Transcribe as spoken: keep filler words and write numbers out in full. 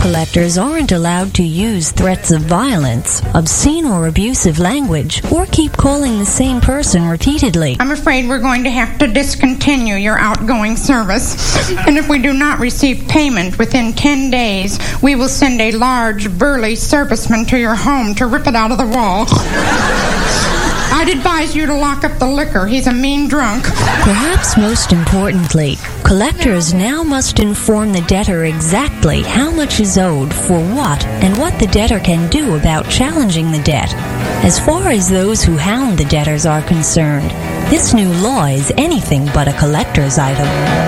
collectors aren't allowed to use threats of violence, obscene or abusive language, or keep calling the same person repeatedly. I'm afraid we're going to have to discontinue your outgoing service. And if we do not receive payment within ten days, we will send a large, burly serviceman to your home to rip it out of the wall. I'd advise you to lock up the liquor. He's a mean drunk. Perhaps most importantly, collectors now must inform the debtor exactly how much is owed for what and what the debtor can do about challenging the debt. As far as those who hound the debtors are concerned, this new law is anything but a collector's item.